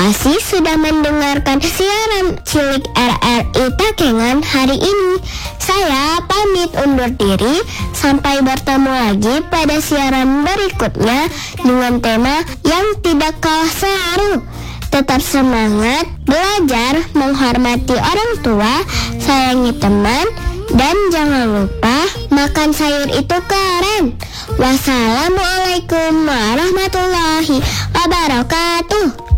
kasih sudah mendengarkan siaran Cilik RRI Takengon hari ini. Saya pamit undur diri. Sampai bertemu lagi pada siaran berikutnya dengan tema yang tidak kalah seru. Tetap semangat, belajar, menghormati orang tua, sayangi teman, dan jangan lupa makan sayur itu keren. Wassalamualaikum warahmatullahi wabarakatuh.